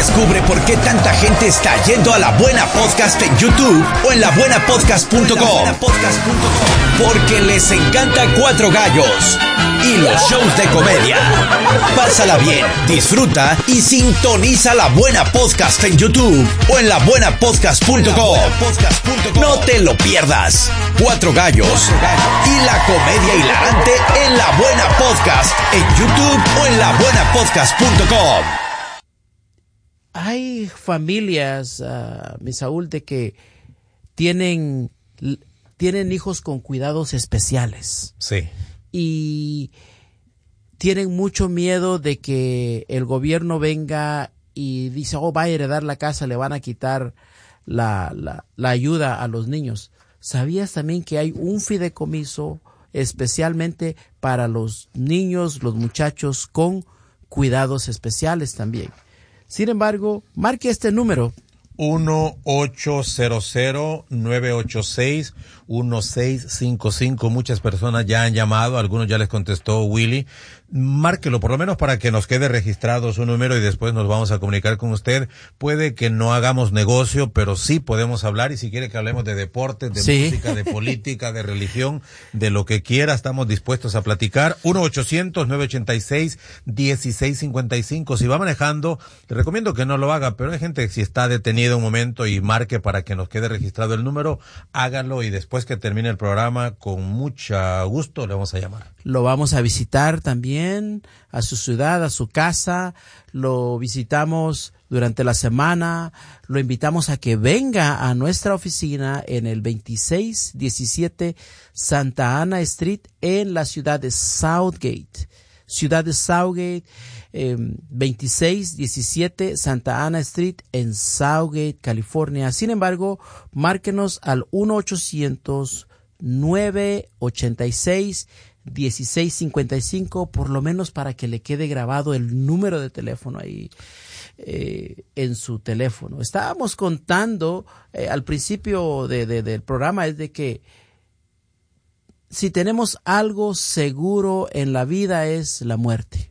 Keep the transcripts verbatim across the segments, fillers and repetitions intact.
Descubre por qué tanta gente está yendo a La Buena Podcast en YouTube o en la buena podcast punto com. Porque les encanta Cuatro Gallos y los shows de comedia. Pásala bien, disfruta y sintoniza La Buena Podcast en YouTube o en la buena podcast punto com. No te lo pierdas. Cuatro Gallos y la comedia hilarante en La Buena Podcast en YouTube o en la buena podcast punto com. Hay familias, uh, mi Saúl, de que tienen, tienen hijos con cuidados especiales. Sí. Y tienen mucho miedo de que el gobierno venga y dice, oh, va a heredar la casa, le van a quitar la, la, la ayuda a los niños. ¿Sabías también que hay un fideicomiso especialmente para los niños, los muchachos con cuidados especiales también? Sin embargo, marque este número. uno ocho cero cero nueve ocho seis uno seis cinco cinco. Muchas personas ya han llamado, algunos ya les contestó Willy. Márquelo, por lo menos para que nos quede registrado su número y después nos vamos a comunicar con usted. Puede que no hagamos negocio, pero sí podemos hablar, y si quiere que hablemos de deportes, de sí. música, de política, de religión, de lo que quiera, estamos dispuestos a platicar. uno ochocientos nueve ochenta y seis dieciséis cincuenta y cinco. Si va manejando, le recomiendo que no lo haga, pero hay gente que si está detenido un momento y marque para que nos quede registrado el número, hágalo, y después que termine el programa, con mucho gusto le vamos a llamar. Lo vamos a visitar también a su ciudad, a su casa. Lo visitamos durante la semana. Lo invitamos a que venga a nuestra oficina en el veintiséis diecisiete Santa Ana Street en la ciudad de Southgate. Ciudad de Southgate, eh, veintiséis diecisiete Santa Ana Street en Southgate, California. Sin embargo, márquenos al uno ochocientos nueve ochenta y seis dieciséis cincuenta y cinco, por lo menos para que le quede grabado el número de teléfono ahí eh, en su teléfono. Estábamos contando eh, al principio de, de, del programa es de que si tenemos algo seguro en la vida es la muerte.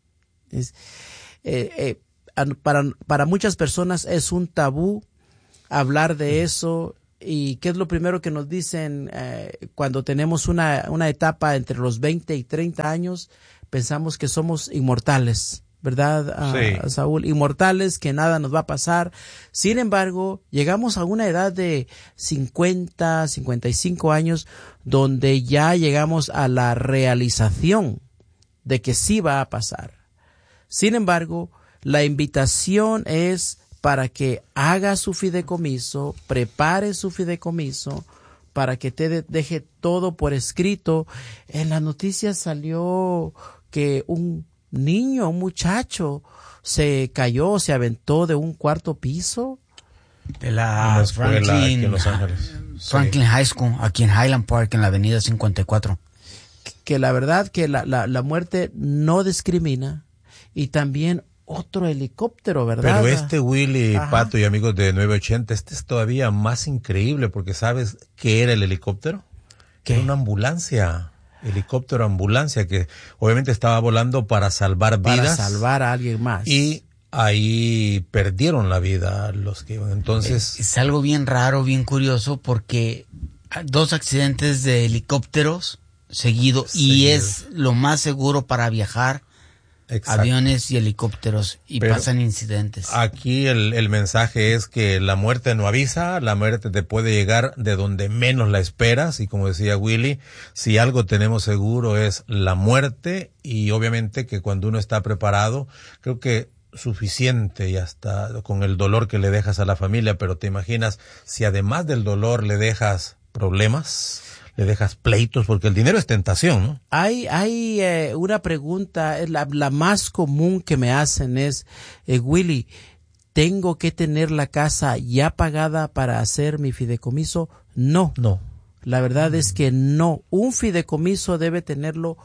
Es, eh, eh, para, para muchas personas es un tabú hablar de eso. ¿Y qué es lo primero que nos dicen eh, cuando tenemos una, una etapa entre los veinte y treinta años? Pensamos que somos inmortales, ¿verdad, sí. uh, Saúl? Inmortales, que nada nos va a pasar. Sin embargo, llegamos a una edad de cincuenta, cincuenta y cinco años donde ya llegamos a la realización de que sí va a pasar. Sin embargo, la invitación es para que haga su fideicomiso, prepare su fideicomiso, para que te de, deje todo por escrito. En las noticias salió que un niño, un muchacho, se cayó, se aventó de un cuarto piso. De la, la Franklin, en Los Ángeles. Franklin sí. High School, aquí en Highland Park, en la avenida cincuenta y cuatro. Que la verdad que la, la, la muerte no discrimina, y también otro helicóptero, ¿verdad? Pero este Willy, Ajá. Pato y amigos de nueve ochenta, este es todavía más increíble, porque ¿sabes qué era el helicóptero? ¿Qué? Era una ambulancia, helicóptero ambulancia, que obviamente estaba volando para salvar para vidas. Para salvar a alguien más. Y ahí perdieron la vida los que iban. Entonces... Es, es algo bien raro, bien curioso, porque dos accidentes de helicópteros seguido, Seguido. Y es lo más seguro para viajar. Exacto. Aviones y helicópteros, y Pero pasan incidentes. Aquí el, el mensaje es que la muerte no avisa, la muerte te puede llegar de donde menos la esperas, y como decía Willy, si algo tenemos seguro es la muerte, y obviamente que cuando uno está preparado, creo que suficiente y hasta con el dolor que le dejas a la familia, pero te imaginas si además del dolor le dejas problemas, le dejas pleitos, porque el dinero es tentación, ¿no? Hay, hay eh, una pregunta, la, la más común que me hacen es, eh, Willy, ¿tengo que tener la casa ya pagada para hacer mi fideicomiso? No. No. La verdad mm. es que no. Un fideicomiso debe tenerlo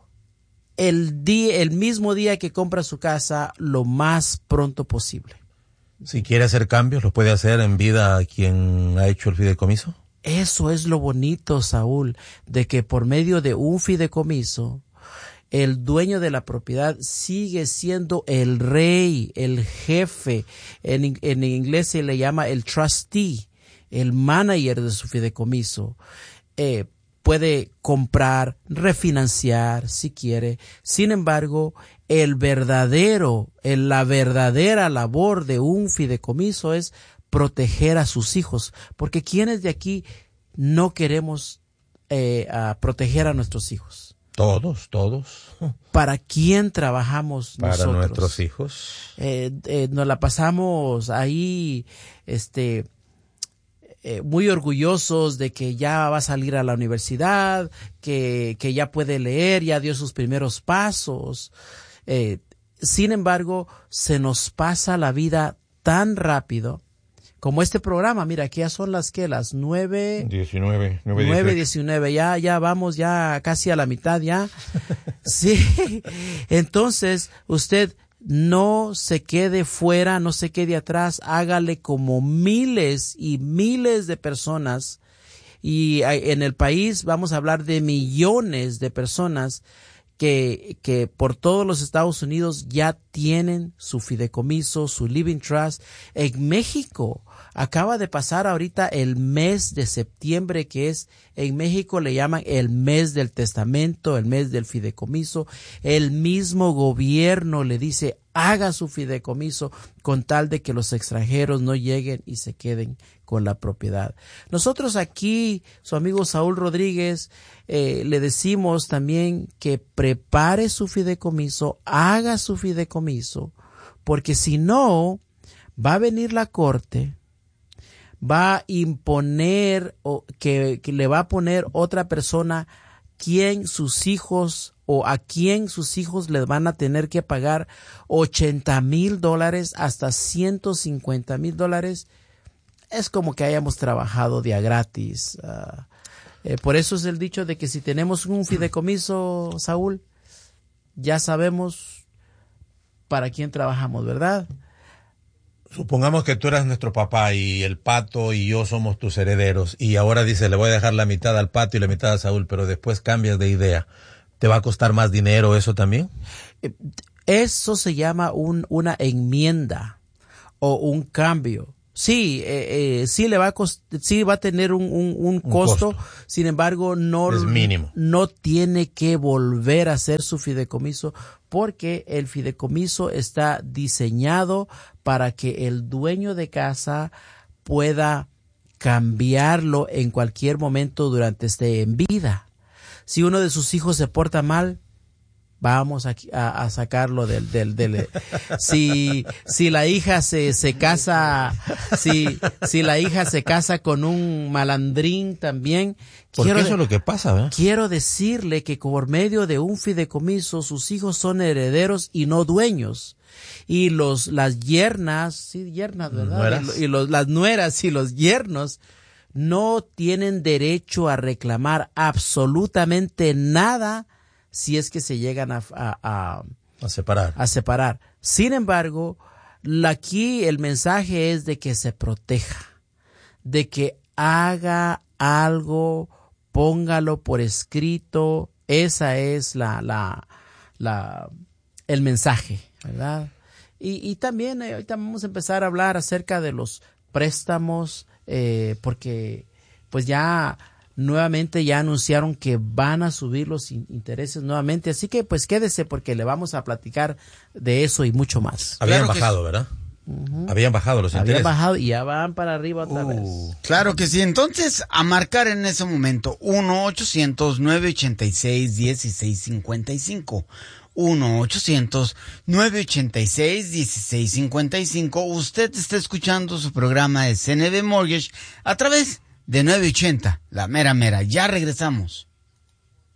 el día, el mismo día que compra su casa, lo más pronto posible. Si quiere hacer cambios, ¿los puede hacer en vida quien ha hecho el fideicomiso? Eso es lo bonito, Saúl, de que por medio de un fideicomiso el dueño de la propiedad sigue siendo el rey, el jefe. En, en inglés se le llama el trustee, el manager de su fideicomiso. Eh, puede comprar, refinanciar si quiere. Sin embargo, el verdadero, el, la verdadera labor de un fideicomiso es proteger a sus hijos. Porque ¿quiénes de aquí no queremos eh, a proteger a nuestros hijos? Todos, todos. ¿Para quién trabajamos Para nosotros? Para nuestros hijos. Eh, eh, nos la pasamos ahí, este, eh, muy orgullosos de que ya va a salir a la universidad, que, que ya puede leer, ya dio sus primeros pasos. Eh, sin embargo, se nos pasa la vida tan rápido. Como este programa, mira, aquí ya son las que, las nueve, diecinueve, nueve, diecinueve, ya, ya vamos ya casi a la mitad ya. Sí, entonces usted no se quede fuera, no se quede atrás, hágale como miles y miles de personas, y en el país vamos a hablar de millones de personas que, que por todos los Estados Unidos ya tienen su fideicomiso, su living trust. En México acaba de pasar ahorita el mes de septiembre, que es, en México le llaman el mes del testamento, el mes del fideicomiso. El mismo gobierno le dice, haga su fideicomiso con tal de que los extranjeros no lleguen y se queden con la propiedad. Nosotros aquí, su amigo Saúl Rodríguez, eh, le decimos también que prepare su fideicomiso, haga su fideicomiso, porque si no, va a venir la corte, va a imponer o que, que le va a poner otra persona quien sus hijos o a quien sus hijos les van a tener que pagar ochenta mil dólares hasta ciento cincuenta mil dólares. Es como que hayamos trabajado de a gratis. Uh, eh, por eso es el dicho de que si tenemos un fideicomiso, Saúl, ya sabemos para quién trabajamos, ¿verdad? Supongamos que tú eras nuestro papá y el Pato y yo somos tus herederos, y ahora dice, le voy a dejar la mitad al Pato y la mitad a Saúl, pero después cambias de idea. ¿Te va a costar más dinero eso también? Eso se llama un, una enmienda o un cambio. Sí, eh, eh, sí le va a cost- sí va a tener un, un, un, un costo, costo, sin embargo no, es mínimo. No tiene que volver a hacer su fideicomiso, porque el fideicomiso está diseñado para que el dueño de casa pueda cambiarlo en cualquier momento durante esté en vida. Si uno de sus hijos se porta mal, vamos a, a, a sacarlo del, del, del, si, si la hija se, se casa, si, si la hija se casa con un malandrín también. Porque quiero, eso es lo que pasa, ¿eh? Quiero decirle que por medio de un fideicomiso, sus hijos son herederos y no dueños. Y los, las yernas, sí, yernas, ¿verdad? ¿Nueras? Y, y los, las nueras y los yernos no tienen derecho a reclamar absolutamente nada si es que se llegan a, a, a, a separar. A separar. Sin embargo, la, aquí el mensaje es de que se proteja, de que haga algo, póngalo por escrito. Esa es la, la, la, el mensaje, ¿verdad? Y, y también eh, ahorita vamos a empezar a hablar acerca de los préstamos, eh, porque pues ya nuevamente ya anunciaron que van a subir los in- intereses nuevamente, así que pues quédese porque le vamos a platicar de eso y mucho más. Habían Claro que bajado, sí. ¿verdad? Uh-huh. Habían bajado los intereses. Habían bajado y ya van para arriba otra Uh. vez. Claro que sí. Entonces, a marcar en ese momento uno ochocientos nueve ochenta y seis dieciséis cincuenta y cinco. uno ochocientos nueve ochenta y seis dieciséis cincuenta y cinco. Usted está escuchando su programa de C N B Mortgage a través de nueve ochenta, la mera mera. Ya regresamos.